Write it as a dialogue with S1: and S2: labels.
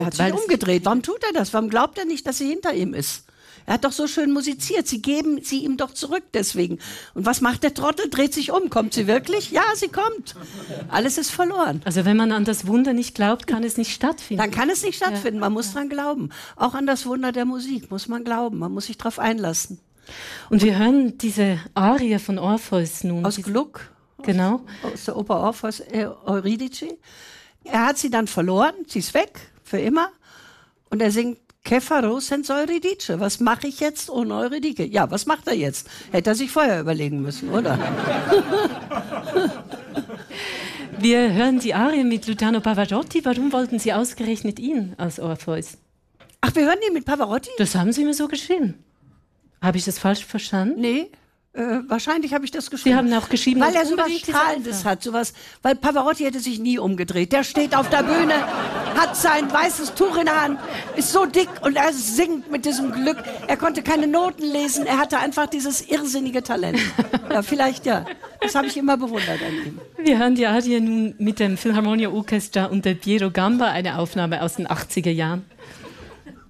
S1: Er hat sich umgedreht. Warum tut er das? Warum glaubt er nicht, dass sie hinter ihm ist? Er hat doch so schön musiziert. Sie geben sie ihm doch zurück deswegen. Und was macht der Trottel? Dreht sich um. Kommt sie wirklich? Ja, sie kommt. Alles ist verloren.
S2: Also wenn man an das Wunder nicht glaubt, kann es nicht stattfinden.
S1: Dann kann es nicht stattfinden. Man muss dran glauben. Auch an das Wunder der Musik muss man glauben. Man muss sich darauf einlassen.
S2: Und wir hören diese Arie von Orpheus nun.
S1: Aus Gluck.
S2: Genau.
S1: Aus der Oper Orpheus Euridice. Er hat sie dann verloren. Sie ist weg. Für immer. Und er singt Képharos senza Euridice. Was mache ich jetzt ohne Eurydike? Ja, was macht er jetzt? Hätte er sich vorher überlegen müssen, oder?
S2: Wir hören die Arie mit Luciano Pavarotti. Warum wollten Sie ausgerechnet ihn als Orpheus?
S1: Ach, wir hören die mit Pavarotti?
S2: Das haben Sie mir so geschrieben. Habe ich das falsch verstanden?
S1: Nee. Wahrscheinlich habe ich das geschrieben.
S2: Sie haben auch geschrieben,
S1: weil er so was Strahlendes hat, sowas. Weil Pavarotti hätte sich nie umgedreht. Der steht auf der Bühne, hat sein weißes Tuch in der Hand, ist so dick und er singt mit diesem Glück. Er konnte keine Noten lesen, er hatte einfach dieses irrsinnige Talent. Ja, vielleicht ja. Das habe ich immer bewundert an ihm.
S2: Wir hören die Arie nun mit dem Philharmonia Orchestra unter Piero Gamba, eine Aufnahme aus den 80er Jahren.